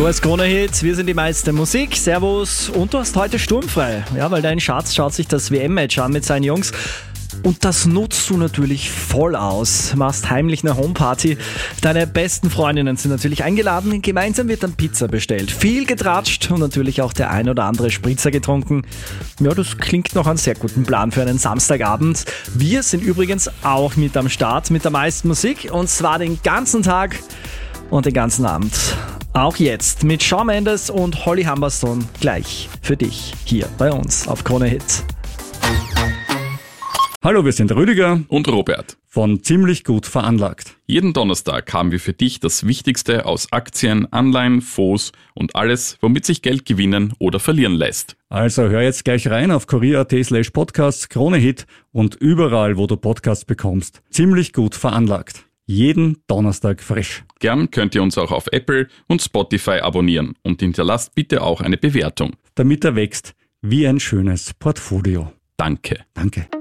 Du hast Krone-Hit, wir sind die meiste Musik, servus und du hast heute sturmfrei, ja, weil dein Schatz schaut sich das WM-Match an mit seinen Jungs und das nutzt du natürlich voll aus, machst heimlich eine Homeparty, deine besten Freundinnen sind natürlich eingeladen, gemeinsam wird dann Pizza bestellt, viel getratscht und natürlich auch der ein oder andere Spritzer getrunken. Ja, das klingt noch einen sehr guten Plan für einen Samstagabend. Wir sind übrigens auch mit am Start mit der meisten Musik und zwar den ganzen Tag und den ganzen Abend. Auch jetzt mit Shawn Mendes und Holly Humberstone gleich für dich hier bei uns auf Krone Hit. Hallo, wir sind Rüdiger und Robert von Ziemlich gut veranlagt. Jeden Donnerstag haben wir für dich das Wichtigste aus Aktien, Anleihen, Fonds und alles, womit sich Geld gewinnen oder verlieren lässt. Also hör jetzt gleich rein auf kurier.at/podcasts, Krone Hit und überall, wo du Podcasts bekommst. Ziemlich gut veranlagt. Jeden Donnerstag frisch. Gern könnt ihr uns auch auf Apple und Spotify abonnieren und hinterlasst bitte auch eine Bewertung. Damit er wächst wie ein schönes Portfolio. Danke. Danke.